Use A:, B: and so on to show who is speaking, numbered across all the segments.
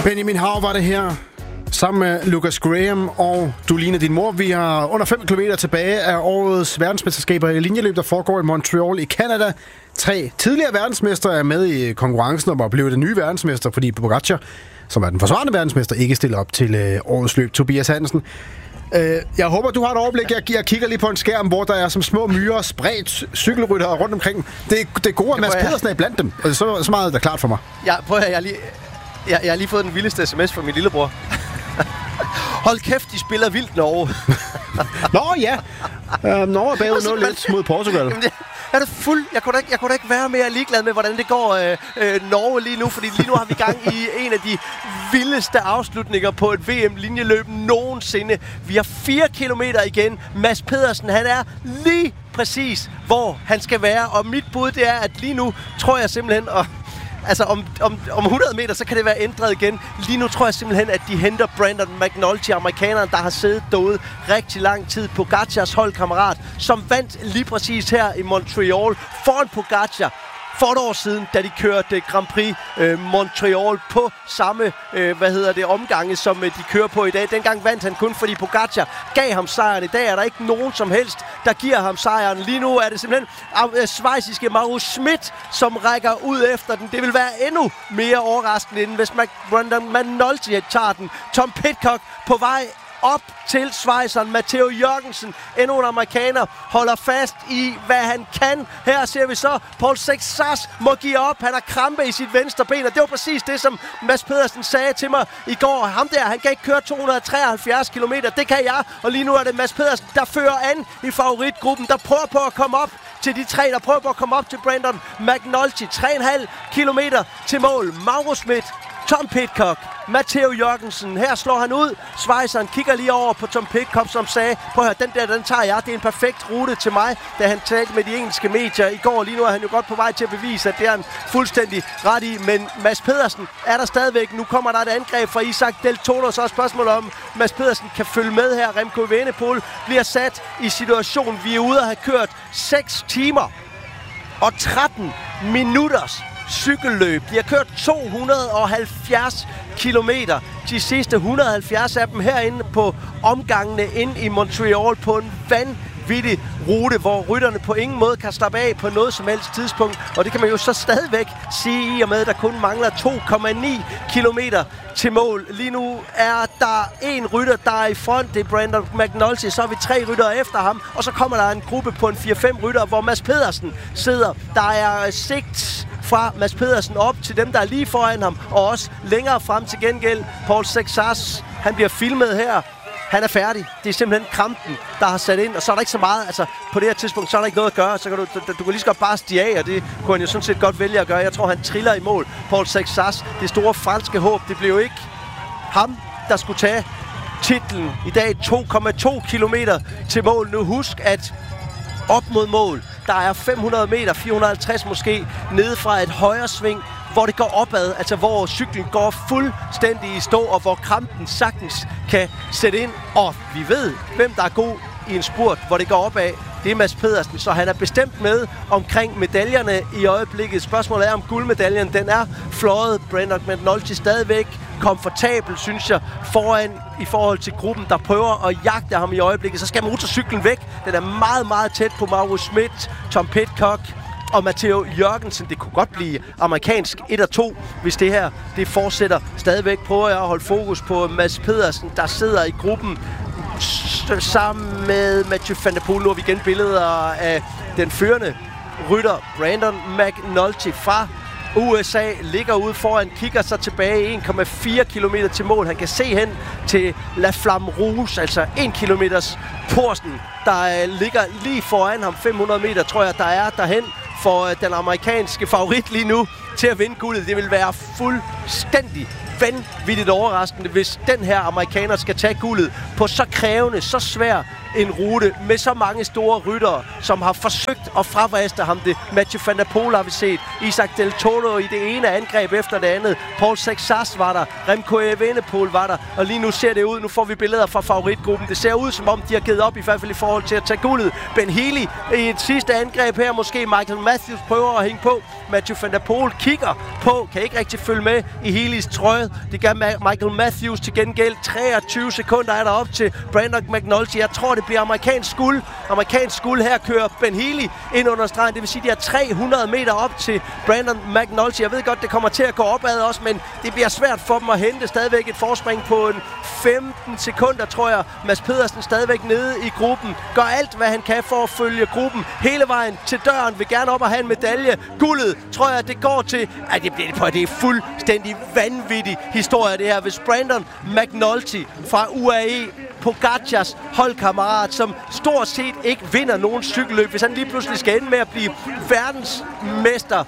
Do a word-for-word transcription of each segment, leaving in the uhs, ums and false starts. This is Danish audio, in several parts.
A: Benjamin Hav var det her, sammen med Lucas Graham og Du ligner din mor. Vi har under fem kilometer tilbage af årets verdensmesterskaber i linjeløb, der foregår i Montreal i Canada. Tre tidligere verdensmestre er med i konkurrencen om at blive det nye verdensmester, fordi Pogačar, som er den forsvarende verdensmester, ikke stiller op til øh, årets løb. Tobias Hansen, øh, jeg håber, du har et overblik. Jeg, jeg kigger lige på en skærm, hvor der er som små myrer spredt cykelryttere rundt omkring. Det, det er gode, at Mads Pedersen er blandt dem. Så, så meget er der klart for mig.
B: Ja, prøv at jeg har lige, jeg, jeg har lige fået den vildeste sms fra min lillebror. Hold kæft, de spiller vildt Norge.
A: Nå ja, uh, Norge er bagud nul et mod Portugal.
B: Jamen, det, er det fuld? Jeg kunne, da ikke, jeg kunne da ikke være mere ligeglad med, hvordan det går øh, øh, Norge lige nu, fordi lige nu har vi gang i en af de vildeste afslutninger på et V M-linjeløb nogensinde. Vi har fire kilometer igen. Mads Pedersen, han er lige præcis, hvor han skal være, og mit bud, det er, at lige nu tror jeg simpelthen, og altså om, om, om hundrede meter, så kan det være ændret igen. Lige nu tror jeg simpelthen, at de henter Brandon McNulty, amerikaneren, der har siddet derude rigtig lang tid. Pogacars holdkammerat, som vandt lige præcis her i Montreal foran Pogacar for et år siden, da de kørte Grand Prix øh, Montreal på samme øh, hvad hedder det, omgange, som øh, de kører på i dag. Dengang vandt han kun, fordi Pogacar gav ham sejren. I dag er der ikke nogen som helst, der giver ham sejren. Lige nu er det simpelthen øh, schweiziske Mauro Schmidt, som rækker ud efter den. Det vil være endnu mere overraskende, end hvis Brandon McNulty tager den. Tom Pidcock på vej op til schweizeren Matteo Jørgensen. Endnu en amerikaner holder fast i, hvad han kan. Her ser vi så, Paul Sexas må give op. Han har krampe i sit venstre ben, og det var præcis det, som Mads Pedersen sagde til mig i går. Ham der, han kan ikke køre to hundrede og treoghalvfjerds kilometer. Det kan jeg, og lige nu er det Mads Pedersen, der fører an i favoritgruppen, der prøver på at komme op til de tre, der prøver på at komme op til Brandon McNulty. tre komma fem kilometer til mål. Mauro Schmidt, Tom Pidcock, Matteo Jørgensen. Her slår han ud. Schweizeren kigger lige over på Tom Pidcock, som sagde, prøv at høre, den der, den tager jeg. Det er en perfekt rute til mig, da han talte med de engelske medier i går. Lige nu er han jo godt på vej til at bevise, at det er han fuldstændig ret i. Men Mads Pedersen er der stadigvæk. Nu kommer der et angreb fra Isaac Del Toro, så er spørgsmålet om Mads Pedersen kan følge med her. Remco Evenepoel bliver sat i situationen. Vi er ude at have kørt seks timer og tretten minutters cykelløb. De har kørt to hundrede og halvfjerds kilometer. De sidste et hundrede og halvfjerds af dem herinde på omgangene ind i Montreal på en vanvittig rute, hvor rytterne på ingen måde kan slappe af på noget som helst tidspunkt. Og det kan man jo så stadigvæk sige, i og med, at der kun mangler to komma ni kilometer til mål. Lige nu er der en rytter, der er i front. Det er Brandon McNulty. Så har vi tre ryttere efter ham. Og så kommer der en gruppe på en fire fem rytter, hvor Mads Pedersen sidder. Der er sigt fra Mads Pedersen op til dem, der er lige foran ham, og også længere frem til gengæld. Paul Sexas, han bliver filmet her. Han er færdig. Det er simpelthen krampen, der har sat ind, og så er der ikke så meget. Altså, på det her tidspunkt, så er der ikke noget at gøre. Så kan du, du, du kan lige så godt bare stige af, og det kunne han jo sådan set godt vælge at gøre. Jeg tror, han triller i mål. Paul Sexas, det store franske håb, det blev jo ikke ham, der skulle tage titlen i dag. to komma to kilometer til mål. Nu husk, at op mod mål, der er fem hundrede meter, fire hundrede og halvtreds måske, nede fra et højre sving, hvor det går opad, altså hvor cyklen går fuldstændig i stå, og hvor krampen sagtens kan sætte ind. Og vi ved, hvem der er god i en spurt, hvor det går opad. Det er Mads Pedersen, så han er bestemt med omkring medaljerne i øjeblikket. Spørgsmålet er, om guldmedaljen, den er fløjet. Brandon McNulty stadigvæk komfortabel, synes jeg, foran i forhold til gruppen, der prøver at jagte ham i øjeblikket. Så skal motorcyklen væk. Den er meget, meget tæt på Mauro Schmidt, Tom Pidcock og Matteo Jørgensen. Det kunne godt blive amerikansk et og to, hvis det her det fortsætter. Stadigvæk prøver jeg at holde fokus på Mads Pedersen, der sidder i gruppen sammen med Mathieu van der Poel. Nu har vi igen billeder af den førende rytter Brandon McNulty fra U S A, ligger ude foran, kigger sig tilbage en komma fire kilometer til mål. Han kan se hen til La Flamme Rouge, altså en kilometers porten, der ligger lige foran ham. fem hundrede meter, tror jeg, der er derhen for den amerikanske favorit lige nu til at vinde guldet. Det vil være fuldstændig vanvittigt overraskende, hvis den her amerikaner skal tage guldet på så krævende, så svær en rute med så mange store ryttere, som har forsøgt at fravaste ham det. Mathieu van der Poel har vi set. Isaac Del Toro i det ene angreb efter det andet. Paul Sexas var der. Remco Evenepoel var der. Og lige nu ser det ud. Nu får vi billeder fra favoritgruppen. Det ser ud, som om de har givet op, i hvert fald i forhold til at tage guldet. Ben Healy i et sidste angreb her. Måske Michael Matthews prøver at hænge på. Mathieu van der Poel kigger på. Kan ikke rigtig følge med i Healys trøje. Det gør Michael Matthews til gengæld. treogtyve sekunder er der op til Brandon McNulty. Jeg tror, det bliver amerikansk guld. Amerikansk guld. Her kører Ben Healy ind under stregen. Det vil sige, at de har tre hundrede meter op til Brandon McNulty. Jeg ved godt, det kommer til at gå opad også, men det bliver svært for dem at hente. Stadigvæk et forspring på en femten sekunder, tror jeg. Mads Pedersen stadigvæk nede i gruppen. Gør alt, hvad han kan for at følge gruppen hele vejen til døren. Vil gerne op og have en medalje. Guldet, tror jeg, det går til... Ej, det bliver det på. Det er fuldstændig vanvittig historie, det her. Hvis Brandon McNulty fra U A E, Pogacars holdkammerat, som stort set ikke vinder nogen cykelløb, hvis han lige pludselig skal ende med at blive verdensmester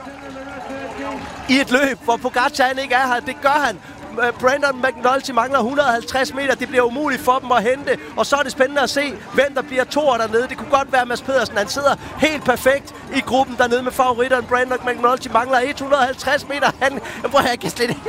B: i et løb, hvor Pogacar han ikke er her. Det gør han. Brandon McNulty mangler et hundrede og halvtreds meter. Det bliver umuligt for dem at hente. Og så er det spændende at se, hvem der bliver toer dernede. Det kunne godt være Mads Pedersen. Han sidder helt perfekt i gruppen dernede med favoritteren. Brandon McNulty mangler et hundrede og halvtreds meter. Han, prøv, jeg kan slet ikke,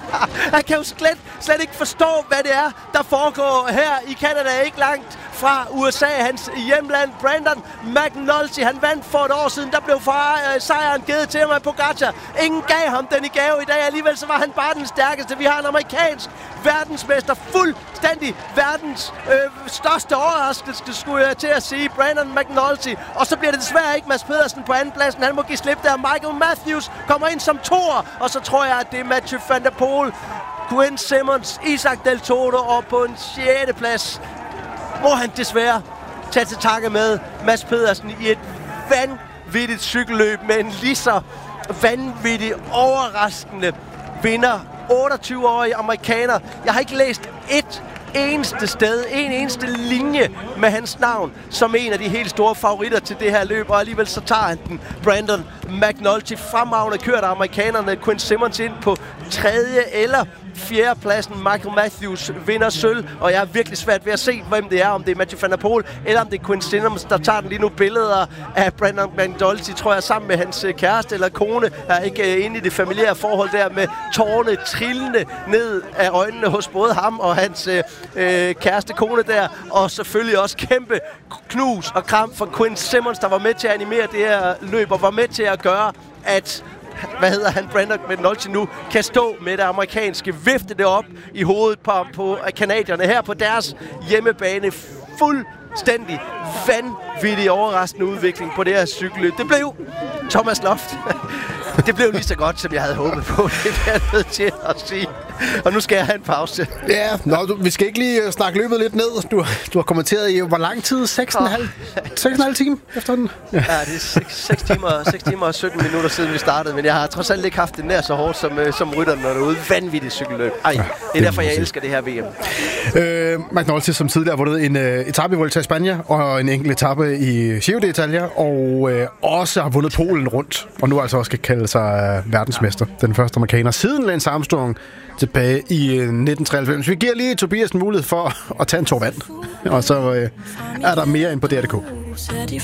B: han kan jo slet, slet ikke forstå, hvad det er, der foregår her i Canada. Ikke langt fra U S A, hans hjemland. Brandon McNulty, han vandt for et år siden. Der blev fra, øh, sejren givet til ham af Pogacar. Ingen gav ham den i gave i dag. Alligevel så var han bare den stærkeste. Vi har en amerikansk verdensmester. Fuldstændig verdens øh, største overraskelse, skulle jeg til at sige. Brandon McNulty. Og så bliver det desværre ikke Mads Pedersen på andenpladsen. Han må give slip der. Michael Matthews kommer ind som toer. Og så tror jeg, at det er Mathieu van der Poel, Quinn Simmons, Isaac Del Toro og på en sjette plads må han desværre tage til takke med Mads Pedersen i et vanvittigt cykelløb med en lige så vanvittig, overraskende vinder. otteogtyve-årig amerikaner. Jeg har ikke læst et eneste sted, en eneste linje med hans navn som en af de helt store favoritter til det her løb, og alligevel så tager han den. Brandon McNulty fremragende kørt af amerikanerne. Quinn Simmons ind på tredje eller fjerde pladsen. Michael Matthews vinder sølv, og jeg er virkelig svært ved at se, hvem det er, om det er Mathieu van der Poel, eller om det er Quinn Simmons, der tager den lige nu. Billeder af Brandon McNulty, tror jeg, sammen med hans kæreste eller kone, er ikke inde i det familiære forhold der, med tårerne trillende ned af øjnene hos både ham og hans øh, kæreste kone der, og selvfølgelig også kæmpe knus og kram for Quinn Simmons, der var med til at animere det her løb, og var med til at gøre, at hvad hedder han, Brandon McNulty nu kan stå med det amerikanske, vifte det op i hovedet på, på canadierne her på deres hjemmebane. Fuldstændig vanvittig overraskende udvikling på det her cykelløb. Det blev Thomas Loft. Det blev lige så godt, som jeg havde håbet på. Det er jeg nødt til at sige. Og nu skal jeg have en pause.
A: Ja, nå, du, vi skal ikke lige snakke løbet lidt ned. Du, du har kommenteret i hvor lang tid? seks komma fem timer efterhånden?
B: Ja, ja det er seks timer og sytten minutter siden vi startede. Men jeg har trods alt ikke haft det nær så hårdt som, som rytterne, når det er ude. Vanvittigt cykelløb. Ej, ja, det er derfor, jeg elsker det her V M.
A: Øh, McNulty, som tidligere har vundet en øh, etape i Vuelta i Spanien og en enkelt etape i Giro d'Italia, og øh, også har vundet Polen rundt. Og nu altså også skal kalde sig øh, verdensmester. Den første amerikaner siden Lance Armstrong tilbage i nitten treoghalvfems. Vi giver lige Tobias en mulighed for at tage en tår vand. Og så øh, er der mere ind på D R punktum d k.